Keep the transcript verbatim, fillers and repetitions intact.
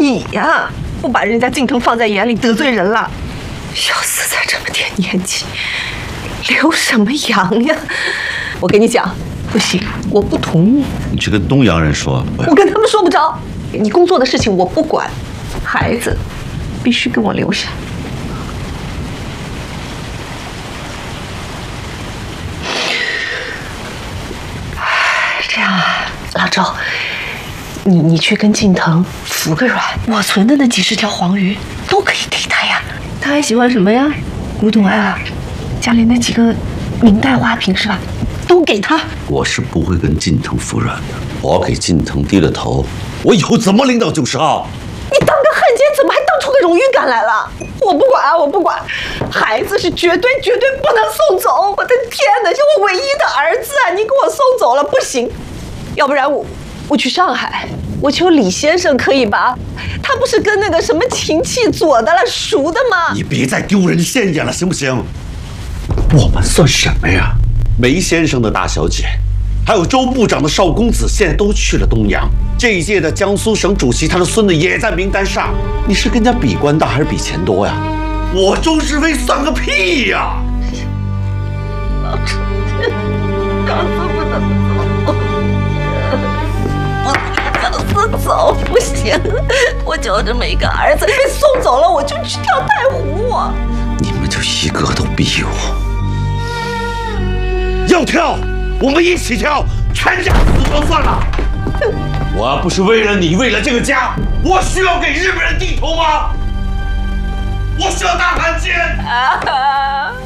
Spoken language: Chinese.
你呀，不把人家敬腾放在眼里，得罪人了。小四才这么点年纪，留什么洋呀？我跟你讲，不行，我不同意。 你去跟东洋人说。 我跟他们说不着，你工作的事情我不管，孩子必须跟我留下。这样啊，老周，你你去跟敬腾服个软，我存的那几十条黄鱼都可以给他呀。他还喜欢什么呀？古董爱啊，家里那几个明代花瓶是吧？都给他。 我是不会跟敬腾服软的，我要给敬腾低了头，我以后怎么领导九十号？ 你当个汉奸怎么还当出个荣誉感来了？我不管啊，我不管，孩子是绝对绝对不能送走！我的天哪，是我唯一的儿子啊！你给我送走了不行，要不然我我去上海，我求李先生可以吧？他不是跟那个什么秦器左的了熟的吗？ 你别再丢人现眼了，行不行？我们算什么呀？梅先生的大小姐，还有周部长的少公子，现在都去了东洋。这一届的江苏省主席，他的孙子也在名单上。你是跟人家比官大还是比钱多呀？我周志威算个屁呀！ 老周，小四不能走，小四走不行，我就这么一个儿子，被送走了，我就去跳太湖。 你们就一个都逼我，要跳，我们一起跳，全家死都算了。我要不是为了你，为了这个家，我需要给日本人低头吗？我需要大汉奸。